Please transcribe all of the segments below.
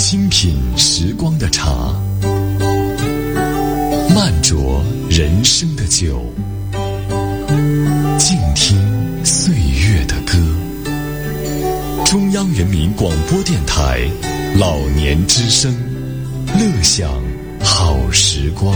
轻品时光的茶，慢酌人生的酒，静听岁月的歌。中央人民广播电台老年之声，乐享好时光。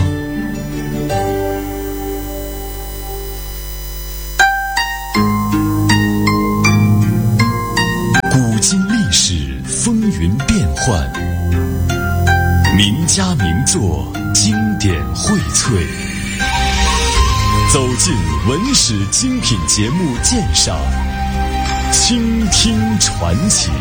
古今历史风云变幻，名家名作经典荟萃，走进文史精品节目鉴赏，倾听传奇。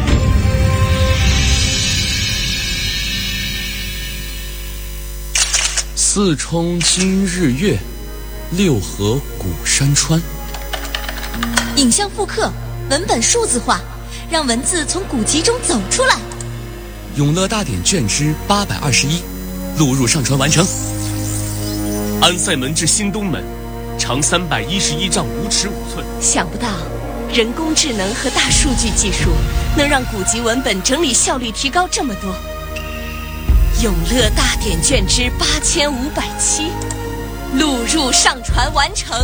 四冲今日月，六合古山川。 影像复刻，文本数字化，让文字从古籍中走出来。 永乐大典卷之821，录入上传完成。安塞门至新东门，长311丈5尺5寸。 想不到，人工智能和大数据技术能让古籍文本整理效率提高这么多。永乐大典卷之8507，录入上传完成。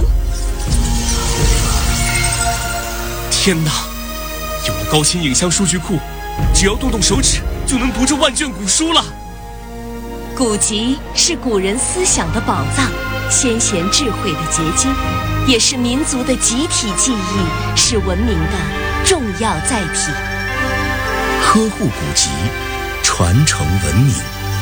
天哪！有了高清影像数据库，只要动动手指就能读这万卷古书了。 古籍是古人思想的宝藏，先贤智慧的结晶，也是民族的集体记忆，是文明的重要载体。 呵护古籍，传承文明。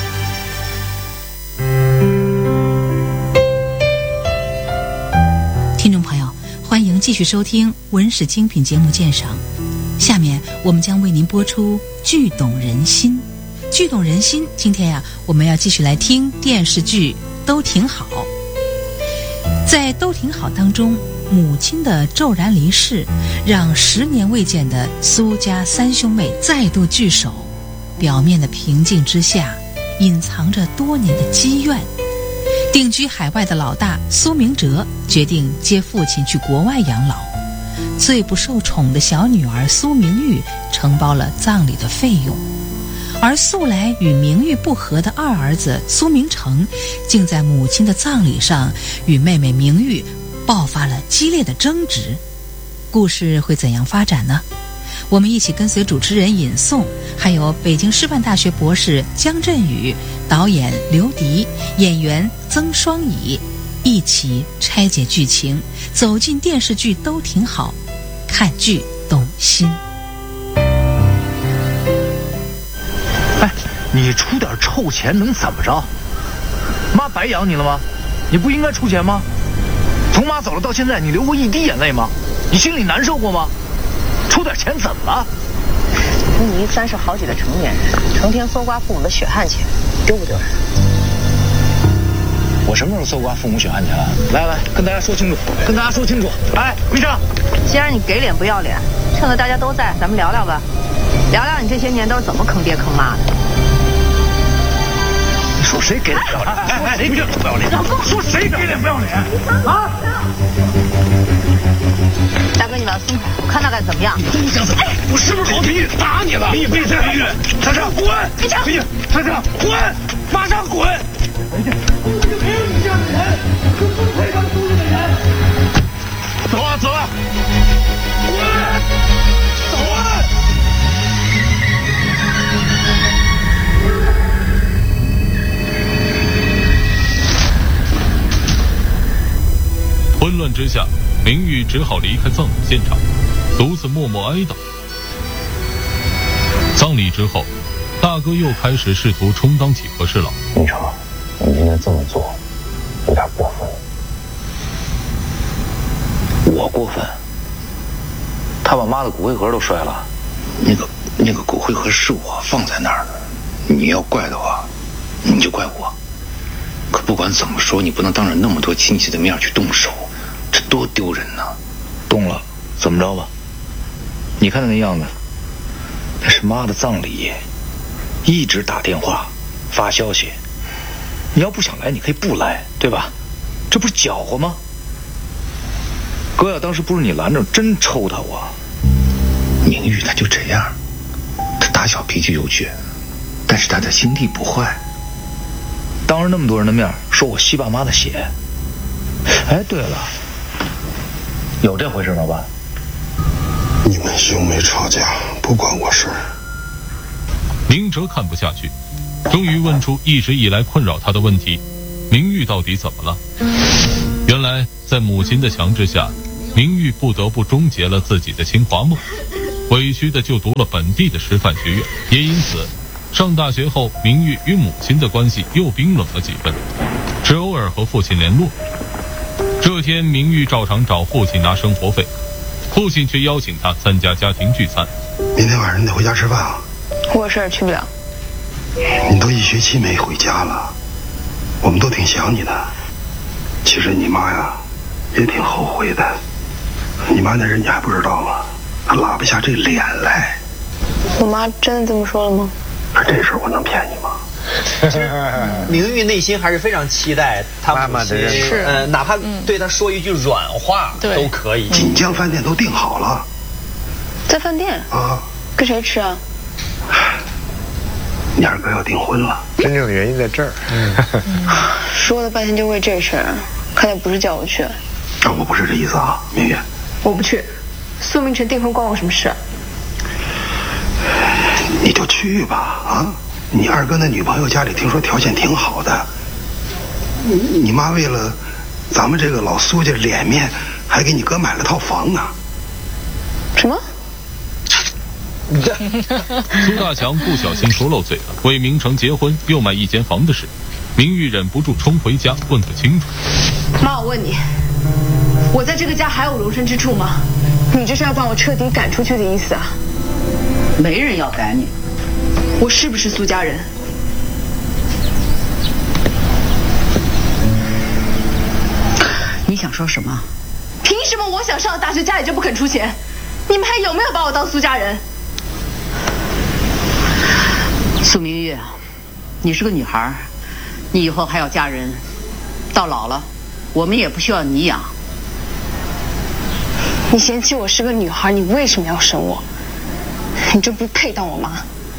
听众朋友，欢迎继续收听文史精品节目鉴赏。下面我们将为您播出剧懂人心。剧懂人心，今天我们要继续来听电视剧都挺好。在都挺好当中，母亲的骤然离世让10年未见的苏家3兄妹再度聚首，表面的平静之下隐藏着多年的积怨。定居海外的老大苏明哲决定接父亲去国外养老，最不受宠的小女儿苏明玉承包了葬礼的费用，而素来与明玉不和的二儿子苏明成竟在母亲的葬礼上与妹妹明玉爆发了激烈的争执。故事会怎样发展呢？我们一起跟随主持人尹颂，还有北京师范大学博士姜振宇，导演刘迪，演员曾双乙，一起拆解剧情，走进电视剧都挺好，看剧懂心。 哎，你出点臭钱能怎么着？妈白养你了吗？你不应该出钱吗？从妈走了到现在，你流过一滴眼泪吗？你心里难受过吗？出点钱怎么了？ 你30好几的成年人，成天搜刮父母的血汗钱，丢不丢人？ 我什么时候搜刮父母血汗钱了？来，跟大家说清楚，跟大家说清楚。来，闭上。 既然你给脸不要脸，趁着大家都在，咱们聊聊吧，聊聊你这些年都是怎么坑爹坑妈的。 你说谁给脸不要脸？谁给脸不要脸？说谁给脸不要脸？啊！ 大哥，你把他松开，我看他该怎么样。 你都想怎么样？我是不是老皮打你了？闭嘴！厂长滚！厂长滚！马上滚！回去就没有你这样的人，就是非常出息的人。走啊！滚！走啊！ 混乱之下，明玉只好离开葬礼现场，独自默默哀悼。葬礼之后，大哥又开始试图充当起和事佬。 明成，你今天这么做有点过分。 我过分？他把妈的骨灰盒都摔了。 那个骨灰盒是我放在那儿的，你要怪的话，你就怪我。可不管怎么说，你不能当着那么多亲戚的面去动手，这多丢人呢！ 动了，怎么着吧？你看他那样子，那是妈的葬礼，一直打电话发消息。你要不想来，你可以不来，对吧？这不是搅和吗？哥呀，当时不是你拦着，真抽他我。 明玉他就这样，他打小脾气有倔， 但是他的心地不坏，当着那么多人的面说我吸爸妈的血。哎，对了，有这回事吗，爸？ 你们兄妹吵架不关我事。 明哲看不下去，终于问出一直以来困扰他的问题：明玉到底怎么了？原来在母亲的强制下，明玉不得不终结了自己的清华梦，委屈的就读了本地的师范学院。也因此，上大学后，明玉与母亲的关系又冰冷了几分，只偶尔和父亲联络。这天，明玉照常找父亲拿生活费，父亲却邀请他参加家庭聚餐。 明天晚上你得回家吃饭啊。 我有事儿去不了。 你都1学期没回家了，我们都挺想你的。其实你妈呀，也挺后悔的。你妈那人你还不知道吗？她拉不下这脸来。 我妈真的这么说了吗？ 可这事我能骗你吗？ 明玉内心还是非常期待他妈妈的认可，哪怕对他说一句软话都可以。 锦江饭店都订好了。 在饭店啊？ 跟谁吃啊？ 你二哥要订婚了。 真正的原因在这儿。 说了半天就为这事儿，看来不是叫我去。 我不是这意思啊，明月。 我不去，苏明成订婚关我什么事？ 你就去吧啊！你二哥那女朋友家里听说条件挺好的，你妈为了咱们这个老苏家脸面，还给你哥买了套房呢。 什么？ 苏大强不小心说漏嘴了，为明成结婚又买一间房的事，明玉忍不住冲回家问个清楚。 妈，我问你，我在这个家还有容身之处吗？你这是要把我彻底赶出去的意思啊？ 没人要赶你。 我是不是苏家人？ 你想说什么？ 凭什么我想上了大学家里就不肯出钱？你们还有没有把我当苏家人？ 苏明玉，你是个女孩，你以后还要嫁人，到老了，我们也不需要你养。 你嫌弃我是个女孩，你为什么要生我？你就不配当我妈？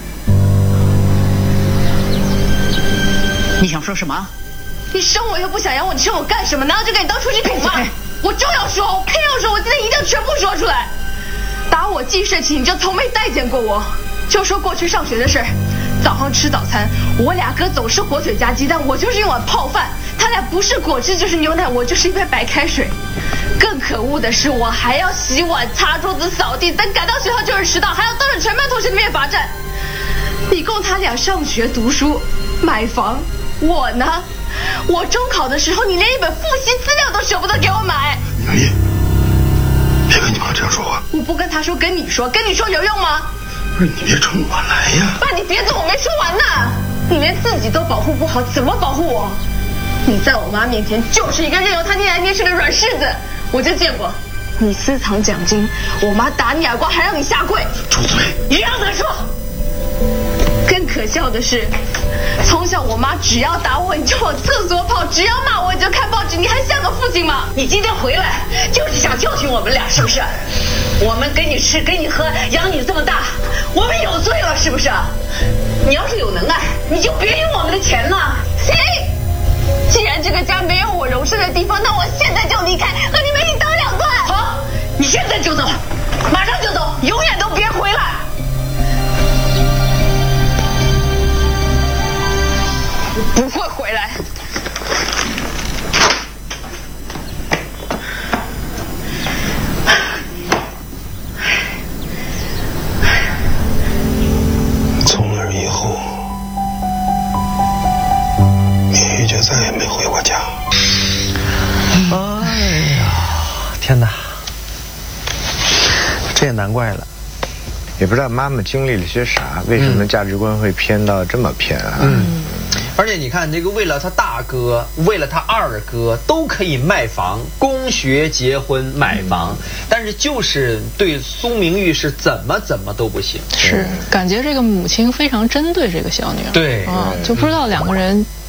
你想说什么？ 你生我又不想养我，你生我干什么？难道就给你当出气筒吗？我就要说，我偏要说，我今天一定要全部说出来。打我记事起，你就从没待见过我。就说过去上学的事儿，早上吃早餐，我俩哥总是火腿加鸡蛋，我就是一碗泡饭。他俩不是果汁就是牛奶，我就是一杯白开水。更可恶的是，我还要洗碗、擦桌子、扫地，等赶到学校就是迟到，还要当着全班同学的面罚站。你供他俩上学读书、买房，我呢？我中考的时候，你连一本复习资料都舍不得给我买。 明玉，别跟你妈这样说话。 我不跟她说，跟你说有用吗？ 不是，你别冲我来呀！ 爸，你别走，我没说完呢。你连自己都保护不好，怎么保护我？你在我妈面前就是一个任由她捏来捏去的软柿子，我就见过。你私藏奖金，我妈打你耳光还让你下跪。 住嘴！ 你让她说。更可笑的是，从小我妈只要打我你就往厕所跑，只要骂我你就看报纸，你还像个父亲吗？ 你今天回来就是想教训我们俩，是不是？我们给你吃给你喝养你这么大，我们有罪了是不是？你要是有能耐，你就别用我们的钱了。 行，既然这个家没有我容身的地方，那我现在就离开，和你们一刀两断。 好，你现在就走，马上就走， 永远都别回来。不会回来。 从那以后，明玉就再也没回过家。 哎呀，天哪，这也难怪了，也不知道妈妈经历了些啥，为什么价值观会偏到这么偏啊？ 而且你看，这个为了他大哥，为了他二哥，都可以卖房、供学、结婚、买房，但是就是对苏明玉是怎么都不行。 是，感觉这个母亲非常针对这个小女儿。 对啊，就不知道两个人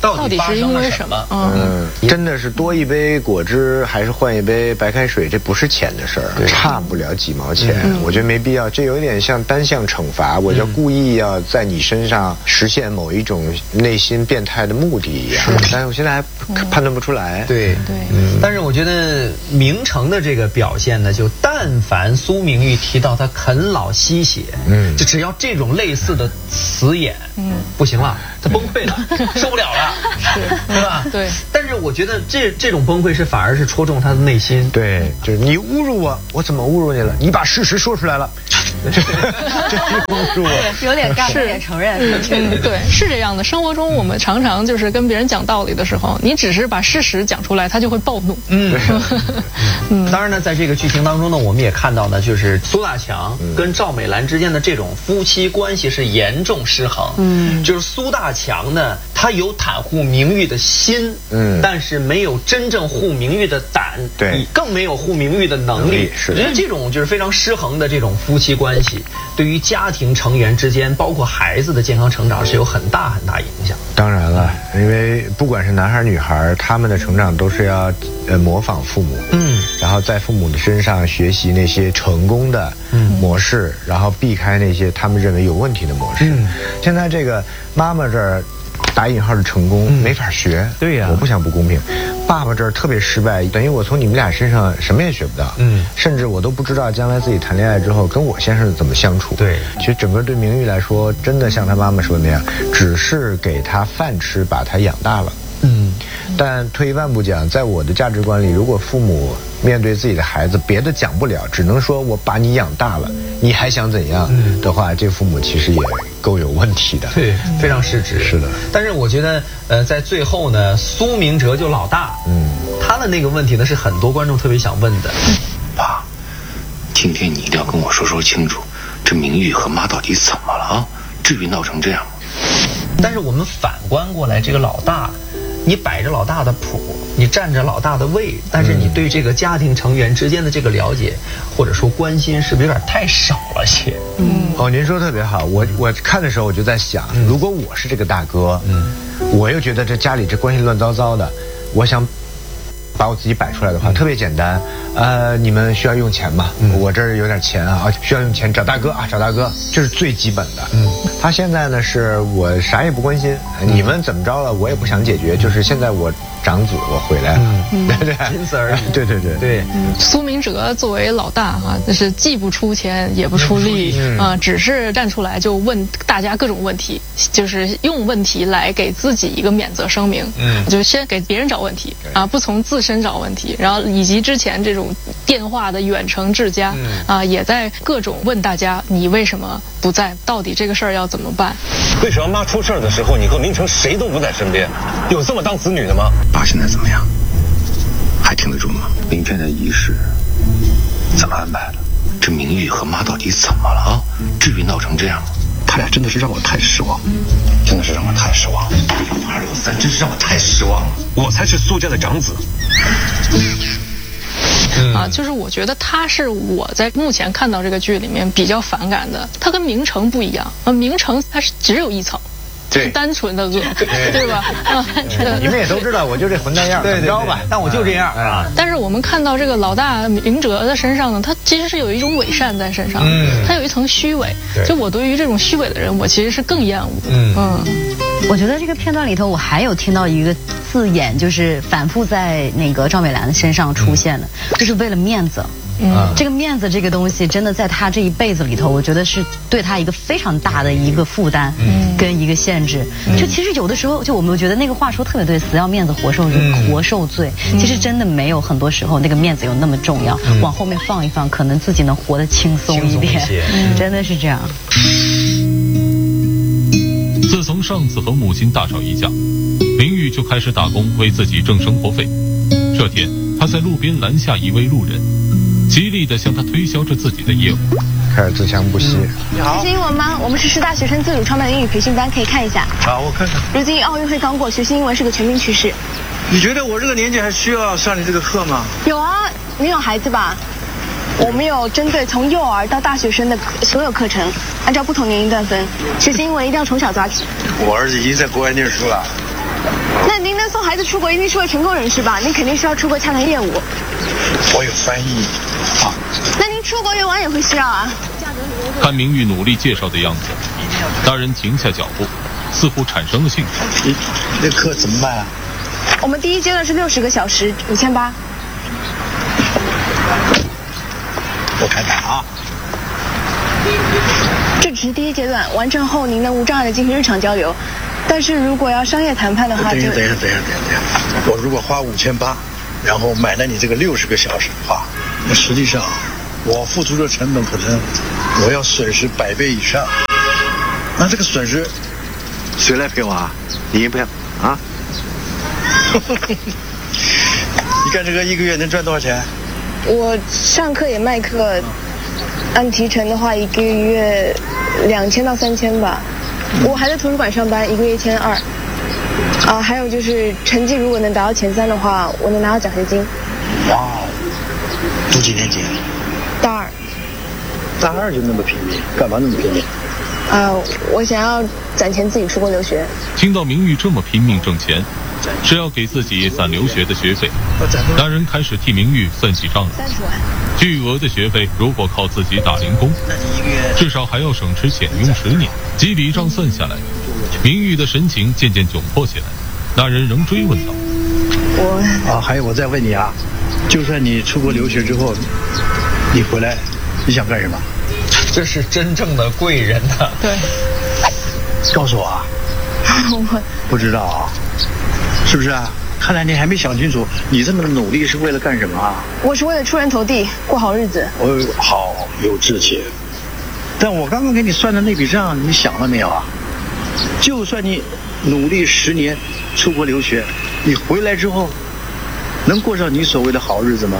到底是因为什么？ 真的是多一杯果汁还是换一杯白开水，这不是钱的事儿，差不了几毛钱。我觉得没必要，这有点像单向惩罚，我就故意要在你身上实现某一种内心变态的目的一样。但是我现在还判断不出来。 对，但是我觉得明成的这个表现呢，就但凡苏明玉提到他啃老吸血，就只要这种类似的词眼，不行了，他崩溃了，受不了了，对吧？对。但是我觉得这种崩溃是反而是戳中他的内心。 对，就是你侮辱我，我怎么侮辱你了？你把事实说出来了，这是侮辱我， 有点尬，有点承认。 对，是这样的。生活中我们常常就是跟别人讲道理的时候，你只是把事实讲出来，他就会暴怒。 当然呢，在这个剧情当中呢，我们也看到呢，就是苏大强跟赵美兰之间的这种夫妻关系是严重失衡。就是苏大强呢，他有袒护名誉的心，但是没有真正护名誉的胆，对，更没有护名誉的能力。我觉得这种就是非常失衡的这种夫妻关系，对于家庭成员之间，包括孩子的健康成长是有很大很大影响。 当然了，因为不管是男孩女孩，他们的成长都是要模仿父母，然后在父母的身上学习那些成功的模式，然后避开那些他们认为有问题的模式。现在这个妈妈这儿打引号的成功没法学，对呀，我不想不公平。爸爸这儿特别失败，等于我从你们俩身上什么也学不到，甚至我都不知道将来自己谈恋爱之后跟我先生怎么相处。对，其实整个对明玉来说，真的像他妈妈说的那样，只是给他饭吃，把他养大了。但退一万步讲，在我的价值观里，如果父母面对自己的孩子，别的讲不了，只能说我把你养大了，你还想怎样的话，这父母其实也够有问题的。 对，非常失职。是的。但是我觉得，在最后呢，苏明哲就老大，他的那个问题呢，是很多观众特别想问的。 爸，今天你一定要跟我说清楚，这明玉和妈到底怎么了啊？至于闹成这样吗？ 但是我们反观过来，这个老大，你摆着老大的谱，你站着老大的位，但是你对这个家庭成员之间的这个了解或者说关心，是不是有点太少了些？ 您说特别好。我看的时候我就在想，如果我是这个大哥，我又觉得这家里这关系乱糟糟的，我想把我自己摆出来的话，特别简单。你们需要用钱吗？我这儿有点钱啊，需要用钱找大哥啊，找大哥，这是最基本的。他现在呢是我啥也不关心，你们怎么着了我也不想解决，就是现在我长子我回来了，对对， 仅此而已。 对。 苏明哲作为老大哈，就是既不出钱也不出力只是站出来就问大家各种问题，就是用问题来给自己一个免责声明。就先给别人找问题啊，不从自身找问题，然后以及之前这种电话的远程治家也在各种问大家你为什么不在，到底这个事儿要怎么办？ 为什么妈出事儿的时候你和明成谁都不在身边？有这么当子女的吗？ 爸现在怎么样？还挺得住吗？明天的仪式怎么安排了？这明玉和妈到底怎么了啊？至于闹成这样吗？他俩真的是让我太失望，真的是让我太失望。263真是让我太失望了。 我才是苏家的长子。 就是我觉得他是我在目前看到这个剧里面比较反感的。他跟明成不一样，明成他是只有一层。对，单纯的恶，对吧？ 你们也都知道，我就这混蛋样，怎么着吧？ 但我就这样啊。 但是我们看到这个老大明哲的身上呢，他其实是有一种伪善在身上，他有一层虚伪。就我对于这种虚伪的人，我其实是更厌恶。 我觉得这个片段里头，我还有听到一个字眼，就是反复在那个赵美兰身上出现的，就是为了面子。这个面子这个东西，真的在他这一辈子里头，我觉得是对他一个非常大的一个负担，跟一个限制。就其实有的时候，就我们觉得那个话说特别对，死要面子活受罪。其实真的没有很多时候那个面子有那么重要，往后面放一放，可能自己能活得轻松一点。真的是这样。 自从上次和母亲大吵一架，明玉就开始打工为自己挣生活费。这天，他在路边拦下一位路人，极力地向他推销着自己的业务， 开始自强不息。 你好，学习英文吗？我们是师大学生自主创办的英语培训班，可以看一下。 好，我看看。 如今奥运会刚过，学习英文是个全民趋势。 你觉得我这个年纪还需要上你这个课吗？ 有啊，你有孩子吧？我们有针对从幼儿到大学生的所有课程，按照不同年龄段分。学习英文一定要从小抓起。 我儿子已经在国外念书了， 那您能送孩子出国，一定是位成功人士吧？您肯定是要出国洽谈业务。 我有翻译啊。 那您出国游玩也会需要啊？ 看明玉努力介绍的样子，大人停下脚步，似乎产生了兴趣。 那课怎么办啊？ 我们第一阶段是60个小时，5800。 我看看啊。 这只是第一阶段，完成后您能无障碍的进行日常交流。但是如果要商业谈判的话， 等一下，我如果花5800，然后买了你这个60个小时的话，那实际上我付出的成本可能我要损失100倍以上。那这个损失谁来赔我啊？你赔啊？你干这个1个月能赚多少钱？ 我上课也卖课，按提成的话，1个月2000到3000吧。我还在图书馆上班，1个月1200。还有就是成绩如果能达到前3的话，我能拿到奖学金。 哇，读几年级？ 大2。 大2就那么拼命，干嘛那么拼命？ 我想要攒钱自己出国留学。 听到明玉这么拼命挣钱，是要给自己攒留学的学费。大人开始替明玉算起账了。 30万。 巨额的学费，如果靠自己打零工，至少还要省吃俭用10年。几笔账算下来，明玉的神情渐渐窘迫起来。大人仍追问道：“ 还有我再问你啊，就算你出国留学之后，你回来，你想干什么？” 这是真正的贵人呐。 对。 告诉我啊。 我不知道啊，是不是啊？看来你还没想清楚，你这么努力是为了干什么啊？ 我是为了出人头地，过好日子。 好有志气。但我刚刚给你算的那笔账，你想了没有啊？就算你努力10年出国留学，你回来之后，能过上你所谓的好日子吗？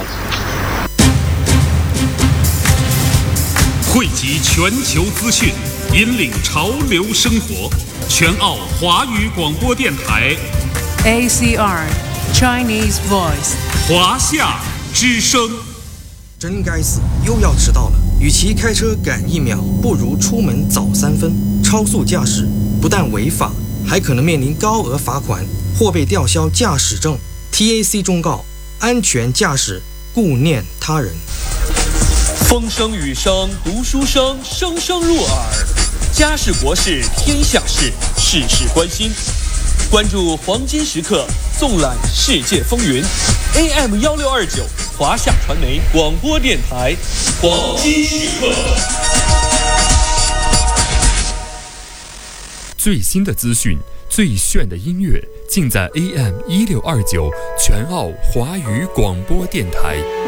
汇集全球资讯，引领潮流生活。全澳华语广播电台 ACR Chinese Voice 华夏之声。 真该死，又要迟到了。与其开车赶1秒，不如出门早3分。超速驾驶不但违法，还可能面临高额罚款或被吊销驾驶证。TAC 忠告：安全驾驶，顾念他人。 风声雨声读书声，声声入耳。家事国事天下事，事事关心。关注黄金时刻，纵览世界风云。AM1629华夏传媒广播电台，黄金时刻。 最新的资讯，最炫的音乐，尽在AM1629全澳华语广播电台。